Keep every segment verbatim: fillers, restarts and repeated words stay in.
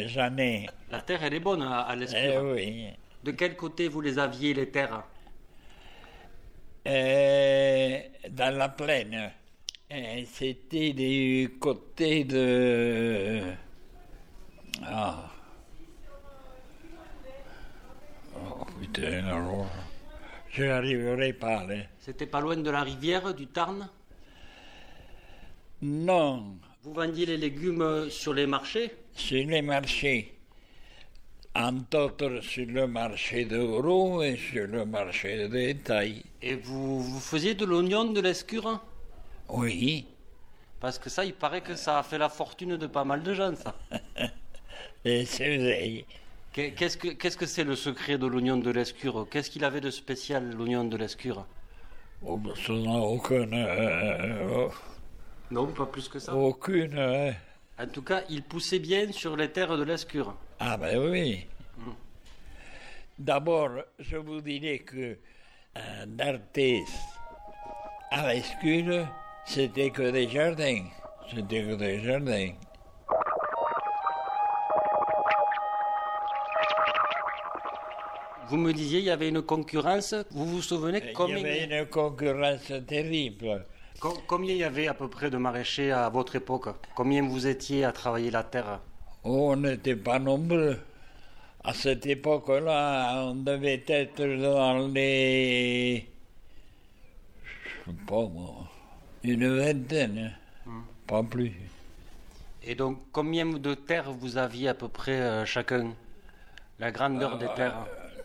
j'en ai. La terre, elle est bonne à, à l'Escure. Eh oui. De quel côté vous les aviez, les terres? Euh, dans la plaine. Euh, C'était du côté de... Ah. Oh putain, alors... Je n'arriverai pas, là. C'était pas loin de la rivière, du Tarn? Non, Vous vendiez les légumes sur les marchés? sur les marchés. Entre autres, sur le marché d'Euro et sur le marché de détail. Et vous, vous faisiez de l'oignon de l'Escure? Oui. Parce que ça, il paraît que ça a fait la fortune de pas mal de gens, ça. Et c'est vrai. Qu'est- Qu'est-ce que qu'est-ce que c'est le secret de l'oignon de l'Escure? Qu'est-ce qu'il avait de spécial, l'oignon de l'Escure? Oh, ben, ça n'a aucune... euh, Non, pas plus que ça. aucune... euh, En tout cas, il poussait bien sur les terres de l'Escure. Ah ben oui. D'abord, je vous dirais que un artiste à l'Escure, c'était que des jardins. C'était que des jardins. Vous me disiez, il y avait une concurrence. Vous vous souvenez Il y combien, avait une concurrence terrible. com- combien il y avait à peu près de maraîchers à votre époque? Combien vous étiez à travailler la terre? Oh, on n'était pas nombreux. À cette époque-là, on devait être dans les... Je sais pas moi, une vingtaine, pas plus. Et donc, combien de terres vous aviez à peu près euh, chacun? La grandeur des terres?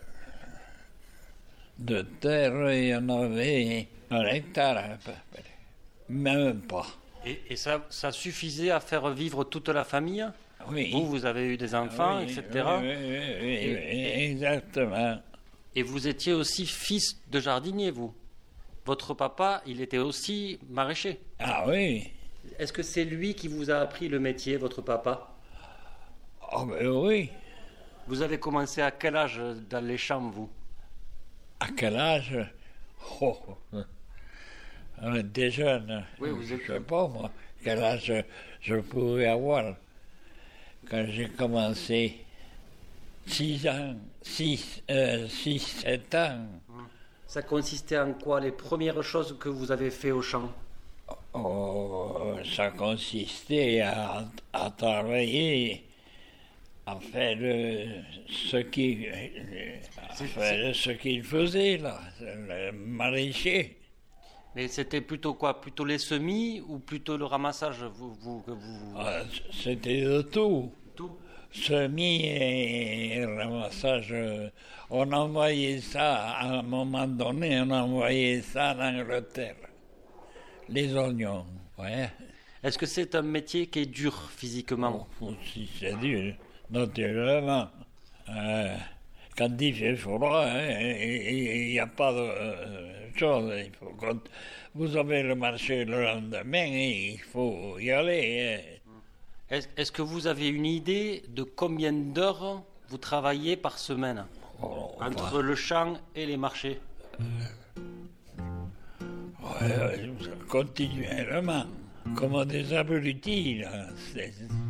De terre, il y en avait un hectare à peu près. Même pas. Et, et ça, ça suffisait à faire vivre toute la famille? Oui. Vous, vous avez eu des enfants, Oui, et oui, cetera. oui, oui, oui, Et- oui, exactement. Et vous étiez aussi fils de jardinier, vous. Votre papa, il était aussi maraîcher. Ah oui. Est-ce que c'est lui qui vous a appris le métier, votre papa? Ah ben oui. Vous avez commencé à quel âge dans les champs, vous? À quel âge? Oh, on était jeunes. Oui, vous Je êtes- sais pas moi quel âge je pouvais avoir quand j'ai commencé. Six ans, six, euh, six, sept ans. Ça consistait en quoi, les premières choses que vous avez fait au champ? Oh, ça consistait à, à travailler, à faire euh, ce qu'il à faire ce qu'il faisait là, le maraîcher. Mais c'était plutôt quoi? Plutôt les semis ou plutôt le ramassage, vous, vous, que vous... Ah, c'était de tout. Tout. Semis et ramassage. euh, On envoyait ça, à un moment donné, on envoyait ça en Angleterre. Les oignons, ouais. Est-ce que c'est un métier qui est dur physiquement? Oh, si c'est dur, naturellement. Euh, quand il fait froid, hein, il n'y a pas de euh, chose. Il faut qu'on- vous avez le marché le lendemain, il faut y aller. Hein. Est-ce est-ce que vous avez une idée de combien d'heures vous travaillez par semaine Oh, entre le champ et les marchés? ouais, continuellement, comme des abrutis. Là. C'est-